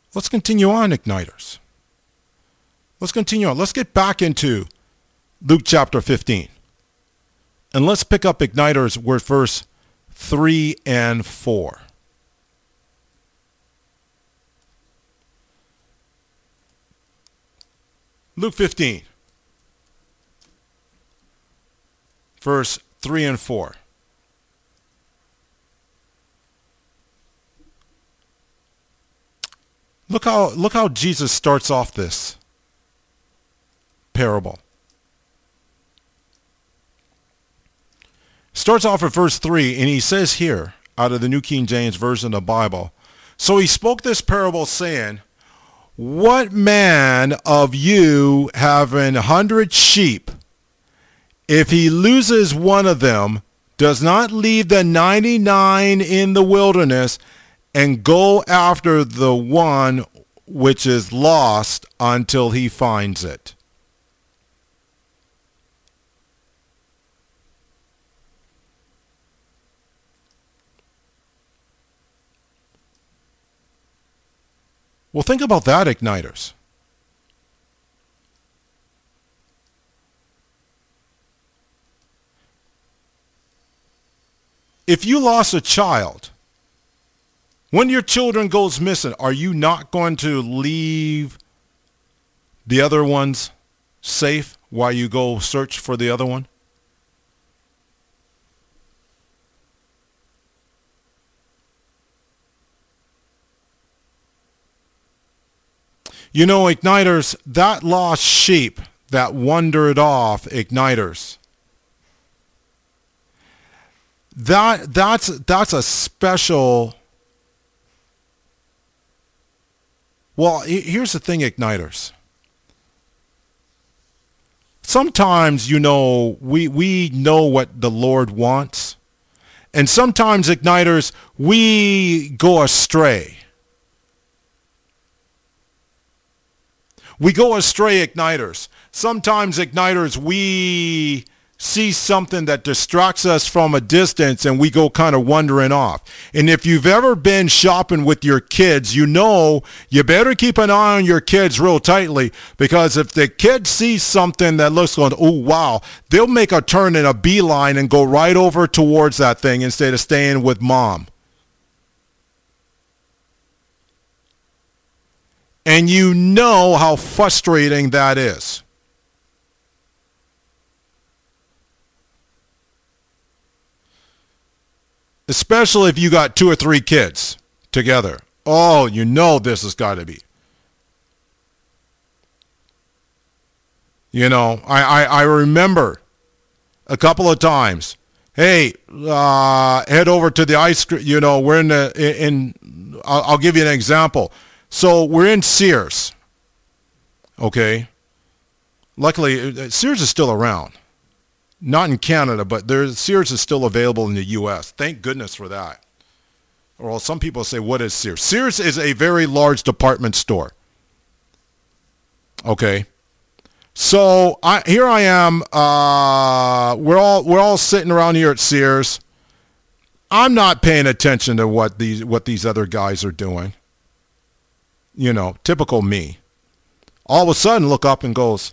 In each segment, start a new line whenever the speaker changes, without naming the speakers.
Let's continue on, Igniters. Let's continue on. Let's get back into Luke chapter 15. And let's pick up, Igniters, with verse 3 and 4. Luke 15, verse 3 and 4. Look how Jesus starts off this parable. Starts off at verse 3, and he says here, out of the New King James Version of the Bible, "So he spoke this parable, saying, What man of you having 100 sheep, if he loses one of them, does not leave the 99 in the wilderness and go after the one which is lost until he finds it?" Well, think about that, Igniters. If you lost a child, when your children goes missing, are you not going to leave the other ones safe while you go search for the other one? You know, Igniters, that lost sheep that wandered off, Igniters, that's a special. Well, here's the thing, Igniters. Sometimes, you know, we know what the Lord wants, and sometimes, Igniters, we go astray. We go astray, Igniters. Sometimes, Igniters, we see something that distracts us from a distance and we go kind of wandering off. And if you've ever been shopping with your kids, you know you better keep an eye on your kids real tightly, because if the kid sees something that looks like, oh, wow, they'll make a turn in a beeline and go right over towards that thing instead of staying with mom. And you know how frustrating that is. Especially if you got 2 or 3 kids together. Oh, you know this has got to be. You know, I remember a couple of times, hey, head over to the ice cream, you know, we're I'll give you an example. So we're in Sears, okay? Luckily, Sears is still around. Not in Canada, but Sears is still available in the U.S. Thank goodness for that. Or some people say, what is Sears? Sears is a very large department store. Okay? So here I am. We're all sitting around here at Sears. I'm not paying attention to what these other guys are doing. You know, typical me. All of a sudden, look up and goes,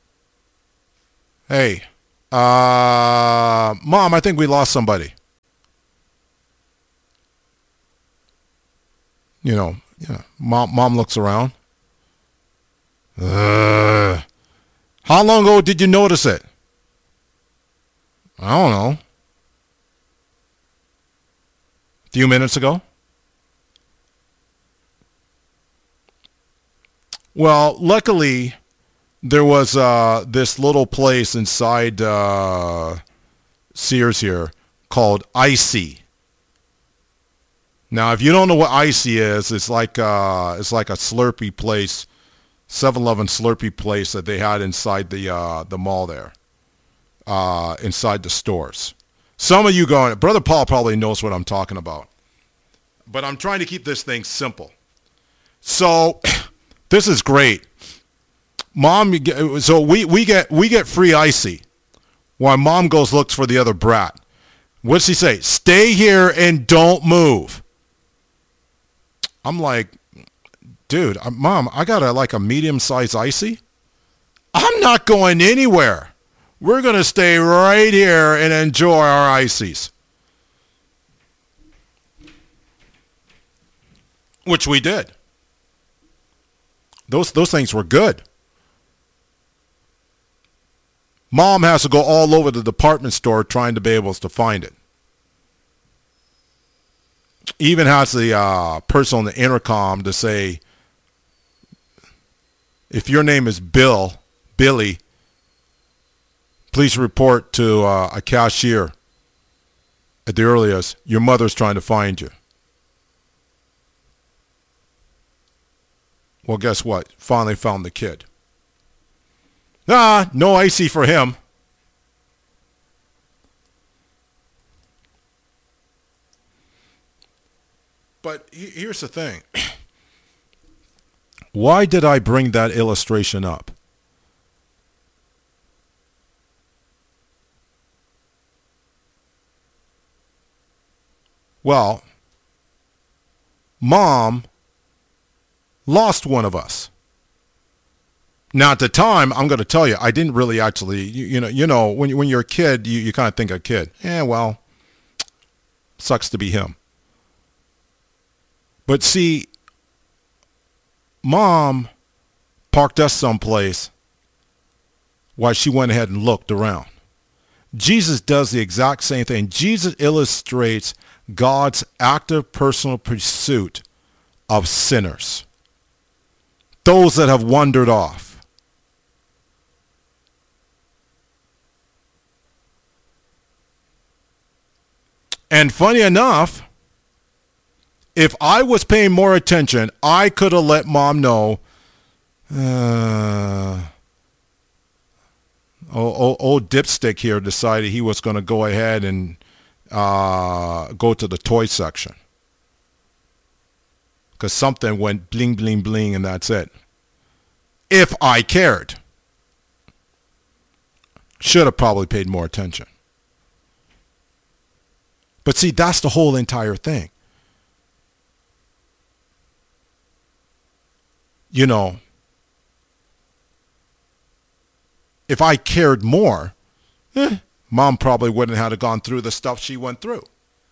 hey, Mom, I think we lost somebody. You know, Mom looks around. How long ago did you notice it? I don't know. A few minutes ago. Well, luckily, there was this little place inside Sears here called Icy. Now, if you don't know what Icy is, it's like a Slurpee place, 7-Eleven Slurpee place that they had inside the mall there, inside the stores. Some of you going, Brother Paul probably knows what I'm talking about, but I'm trying to keep this thing simple. So. This is great. Mom, so we get free Icy while Mom goes looks for the other brat. What's he say? Stay here and don't move. I'm like, dude, Mom, I got a medium-sized icy. I'm not going anywhere. We're going to stay right here and enjoy our ices. Which we did. Those things were good. Mom has to go all over the department store trying to be able to find it. Even has the person on the intercom to say, if your name is Billy, please report to a cashier at the earliest. Your mother's trying to find you. Well, guess what? Finally found the kid. No icy for him. But here's the thing. Why did I bring that illustration up? Well, Mom lost one of us. Now, at the time, I'm going to tell you, I didn't really actually, you know, when you're a kid, you kind of think a kid. Well, sucks to be him. But see, Mom parked us someplace while she went ahead and looked around. Jesus does the exact same thing. Jesus illustrates God's active personal pursuit of sinners, those that have wandered off. And funny enough, if I was paying more attention, I could have let Mom know, old dipstick here decided he was going to go ahead and go to the toy section. Because something went bling, bling, bling, and that's it. If I cared. Should have probably paid more attention. But see, that's the whole entire thing. You know, if I cared more, Mom probably wouldn't have gone through the stuff she went through.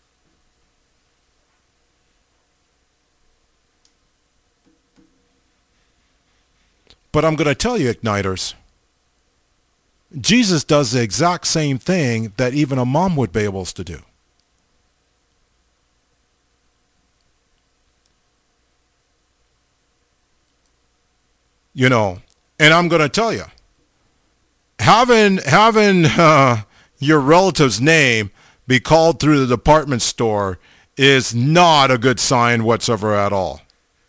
But I'm going to tell you, Igniters, Jesus does the exact same thing that even a mom would be able to do. You know, and I'm going to tell you, having your relative's name be called through the department store is not a good sign whatsoever at all.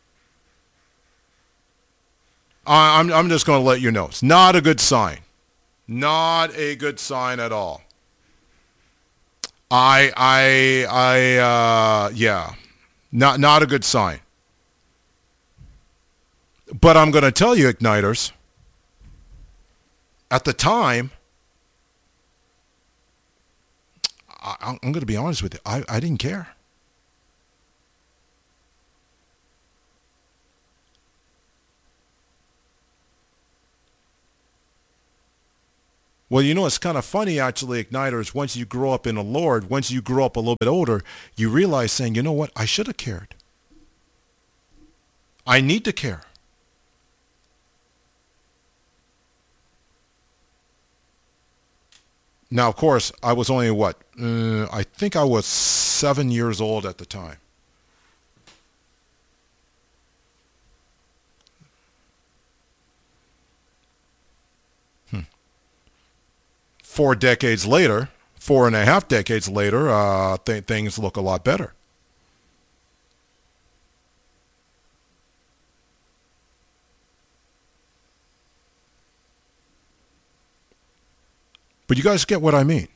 I'm just going to let you know. It's not a good sign. Not a good sign at all. Yeah. Not a good sign. But I'm going to tell you, Igniters, at the time, I'm going to be honest with you, I didn't care. Well, you know, it's kind of funny, actually, Igniters, once you grow up in the Lord, once you grow up a little bit older, you realize saying, you know what, I should have cared. I need to care. Now, of course, I was only, I think I was 7 years old at the time. Four and a half decades later, things look a lot better. But you guys get what I mean.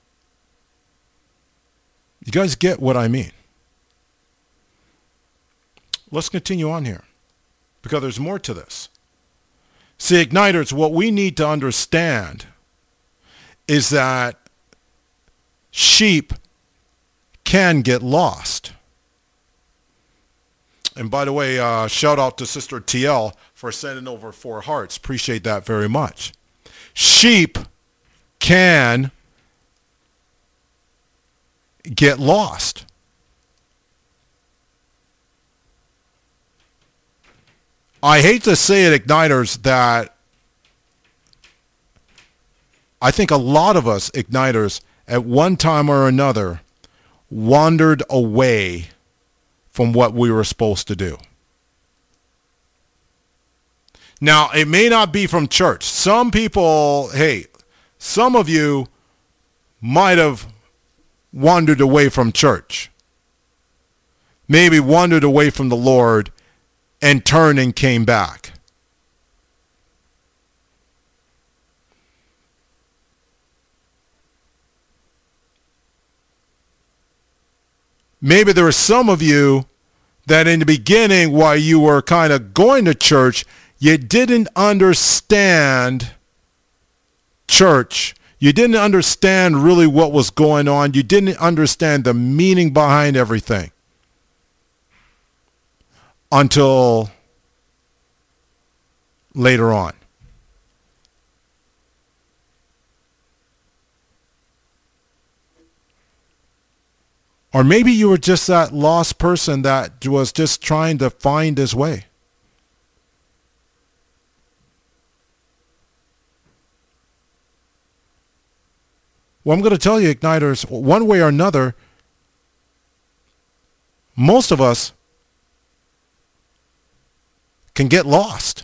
You guys get what I mean. Let's continue on here, because there's more to this. See, Igniters, what we need to understand is that sheep can get lost. And by the way, shout out to Sister TL for sending over 4 hearts. Appreciate that very much. Sheep can get lost. I hate to say it, Igniters, that I think a lot of us Igniters at one time or another wandered away from what we were supposed to do. Now, it may not be from church. Some people, some of you might have wandered away from church. Maybe wandered away from the Lord and turned and came back. Maybe there are some of you that in the beginning, while you were kind of going to church, you didn't understand church. You didn't understand really what was going on. You didn't understand the meaning behind everything until later on. Or maybe you were just that lost person that was just trying to find his way. Well, I'm going to tell you, Igniters, one way or another, most of us can get lost.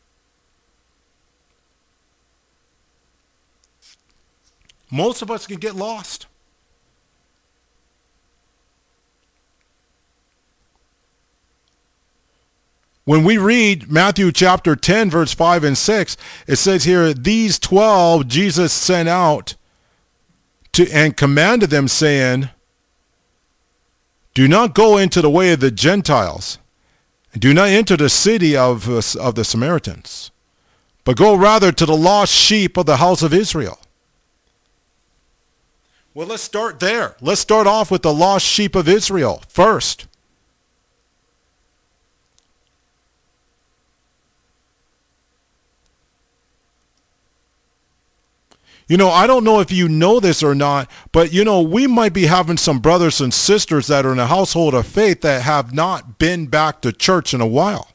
Most of us can get lost. When we read Matthew chapter 10, verse 5 and 6, it says here, these 12 Jesus sent out and commanded them, saying, do not go into the way of the Gentiles, and do not enter the city of the Samaritans, but go rather to the lost sheep of the house of Israel. Well, let's start there. Let's start off with the lost sheep of Israel first. You know, I don't know if you know this or not, but, you know, we might be having some brothers and sisters that are in a household of faith that have not been back to church in a while.